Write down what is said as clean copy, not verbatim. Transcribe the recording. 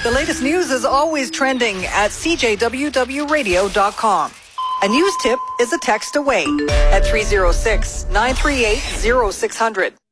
The latest news is always trending at cjwwradio.com. A news tip is a text away at 306-938-0600.